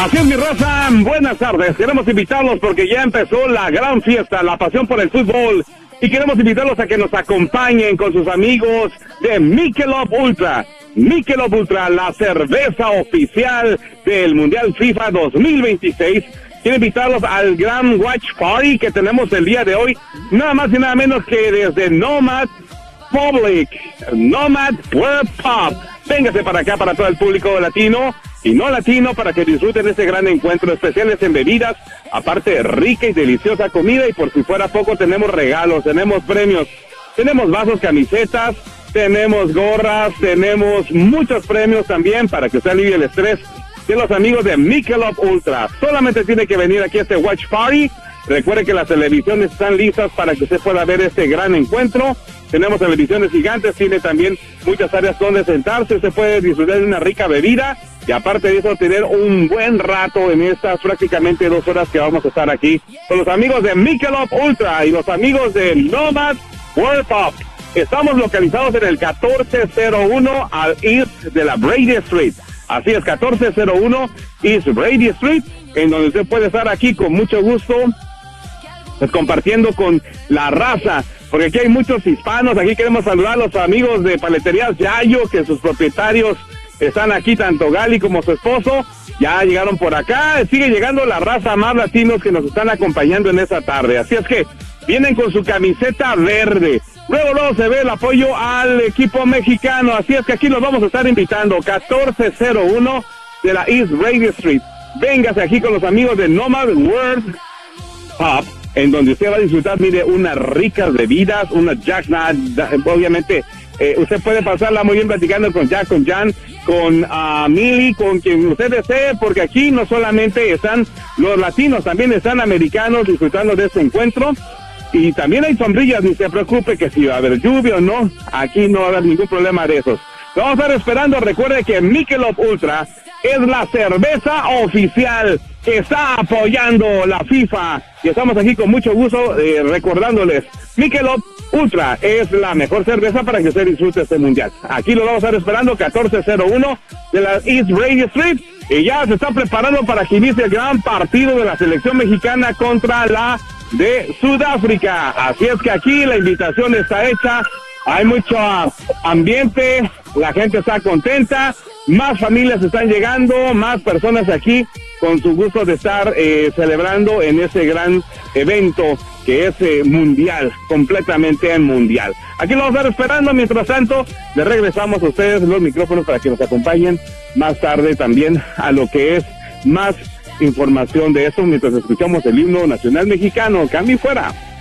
Así es, mi raza, buenas tardes. Queremos invitarlos porque ya empezó la gran fiesta, la pasión por el fútbol. Y queremos invitarlos a que nos acompañen con sus amigos de Michelob Ultra. Michelob Ultra, la cerveza oficial del Mundial FIFA 2026. Quiero invitarlos al gran Watch Party que tenemos el día de hoy. Nada más y nada menos que desde Nomad Public, Nomad World Pub. Véngase para acá para todo el público latino y no latino para que disfruten este gran encuentro, especiales en bebidas, aparte rica y deliciosa comida, y por si fuera poco tenemos regalos, tenemos premios, tenemos vasos, camisetas, tenemos gorras, tenemos muchos premios también para que usted alivie el estrés de los amigos de Michelob Ultra. Solamente tiene que venir aquí a este Watch Party. Recuerde que las televisiones están listas para que usted pueda ver este gran encuentro. Tenemos televisiones gigantes, tiene también muchas áreas donde sentarse. Usted puede disfrutar de una rica bebida y aparte de eso tener un buen rato en estas prácticamente 2 horas que vamos a estar aquí con los amigos de Michelob Ultra y los amigos de Nomad World Pub. Estamos localizados en el 1401 al East de la Brady Street. Así es, 1401 East Brady Street, en donde usted puede estar aquí con mucho gusto, pues compartiendo con la raza, porque aquí hay muchos hispanos. Aquí queremos saludar a los amigos de Paleterías Yayo, que sus propietarios están aquí, tanto Gali como su esposo, ya llegaron por acá. Sigue llegando la raza más latinos que nos están acompañando en esta tarde, así es que vienen con su camiseta verde. Luego se ve el apoyo al equipo mexicano, así es que aquí los vamos a estar invitando, 1401 de la East Brady Street. Véngase aquí con los amigos de Nomad World Pub, en donde usted va a disfrutar, mire, unas ricas bebidas, una Jack, obviamente, usted puede pasarla muy bien platicando con Jack, con Jan, con Millie, con quien usted desee, porque aquí no solamente están los latinos, también están americanos disfrutando de este encuentro. Y también hay sombrillas, ni se preocupe que si va a haber lluvia o no, aquí no va a haber ningún problema de esos. Lo vamos a estar esperando. Recuerde que Michelob Ultra es la cerveza oficial que está apoyando la FIFA. Y estamos aquí con mucho gusto recordándoles, Michelob Ultra es la mejor cerveza para que usted disfrute este mundial. Aquí lo vamos a estar esperando, 1401 de la East Brady Street. Y ya se está preparando para que inicie el gran partido de la selección mexicana contra la de Sudáfrica. Así es que aquí la invitación está hecha, hay mucho ambiente, la gente está contenta, más familias están llegando, más personas aquí con su gusto de estar celebrando en ese gran evento que es mundial, completamente mundial. Aquí lo vamos a estar esperando. Mientras tanto, le regresamos a ustedes los micrófonos para que nos acompañen más tarde también a lo que es más información de eso mientras escuchamos el himno nacional mexicano. Cambio fuera.